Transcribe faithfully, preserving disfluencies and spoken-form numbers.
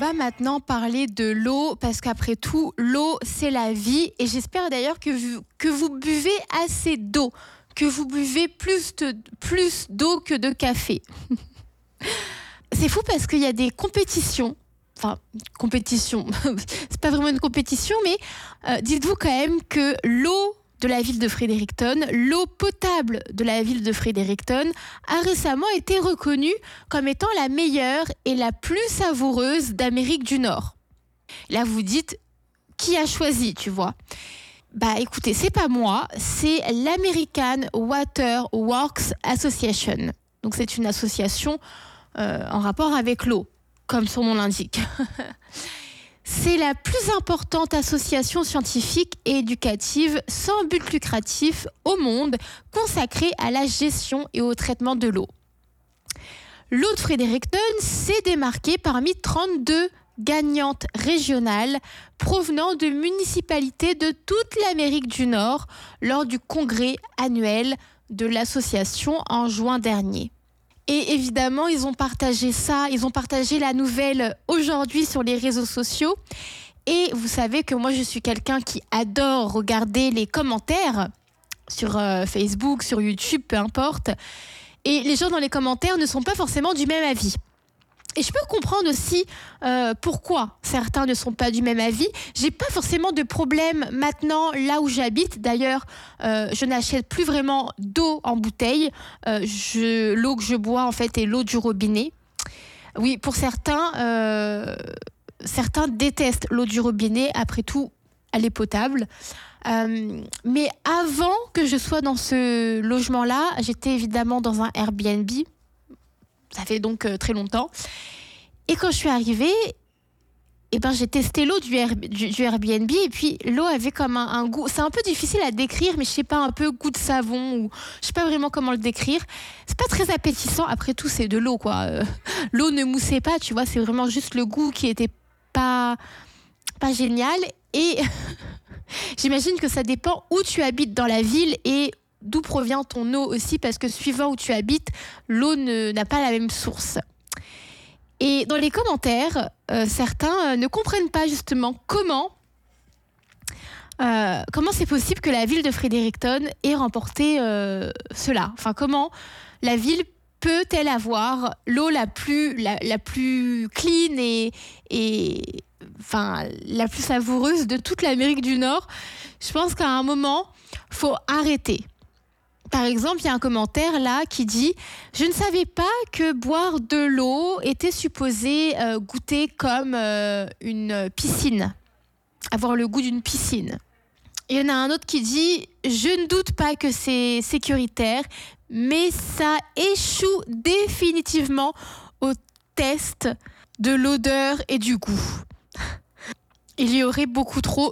va maintenant parler de l'eau, parce qu'après tout, l'eau, c'est la vie. Et j'espère d'ailleurs que vous, que vous buvez assez d'eau, que vous buvez plus, de, plus d'eau que de café. C'est fou parce qu'il y a des compétitions. Enfin, compétition, c'est pas vraiment une compétition, mais euh, dites-vous quand même que l'eau de la ville de Fredericton, l'eau potable de la ville de Fredericton a récemment été reconnue comme étant la meilleure et la plus savoureuse d'Amérique du Nord. Là, vous dites, qui a choisi, tu vois ? Bah écoutez, c'est pas moi, c'est l'American Water Works Association. Donc c'est une association euh, en rapport avec l'eau, comme son nom l'indique. C'est la plus importante association scientifique et éducative sans but lucratif au monde consacrée à la gestion et au traitement de l'eau. L'eau de Fredericton s'est démarquée parmi trente-deux gagnantes régionales provenant de municipalités de toute l'Amérique du Nord lors du congrès annuel de l'association en juin dernier. Et évidemment, ils ont partagé ça, ils ont partagé la nouvelle aujourd'hui sur les réseaux sociaux. Et vous savez que moi, je suis quelqu'un qui adore regarder les commentaires sur euh, Facebook, sur YouTube, peu importe. Et les gens dans les commentaires ne sont pas forcément du même avis. Et je peux comprendre aussi euh, pourquoi certains ne sont pas du même avis. J'ai pas forcément de problème maintenant là où j'habite. D'ailleurs, euh, je n'achète plus vraiment d'eau en bouteille. Euh, je, l'eau que je bois en fait est l'eau du robinet. Oui, pour certains, euh, certains détestent l'eau du robinet. Après tout, elle est potable. Euh, mais avant que je sois dans ce logement-là, j'étais évidemment dans un Airbnb. Ça fait donc euh, très longtemps. Et quand je suis arrivée, eh ben, j'ai testé l'eau du, Air, du, du Airbnb et puis l'eau avait comme un, un goût. C'est un peu difficile à décrire, mais je sais pas, un peu goût de savon ou je sais pas vraiment comment le décrire. C'est pas très appétissant. Après tout, c'est de l'eau, quoi. Euh, l'eau ne moussait pas, tu vois. C'est vraiment juste le goût qui était pas, pas génial. Et j'imagine que ça dépend où tu habites dans la ville et d'où provient ton eau aussi, parce que suivant où tu habites, l'eau ne, n'a pas la même source. Et dans les commentaires, euh, certains euh, ne comprennent pas justement comment, euh, comment c'est possible que la ville de Fredericton ait remporté euh, cela. Enfin, comment la ville peut-elle avoir l'eau la plus, la, la plus clean et, et enfin, la plus savoureuse de toute l'Amérique du Nord ? Je pense qu'à un moment, il faut arrêter. Par exemple, il y a un commentaire là qui dit « Je ne savais pas que boire de l'eau était supposé euh, goûter comme euh, une piscine, avoir le goût d'une piscine. » Il y en a un autre qui dit « Je ne doute pas que c'est sécuritaire, mais ça échoue définitivement au test de l'odeur et du goût. » Il y aurait beaucoup trop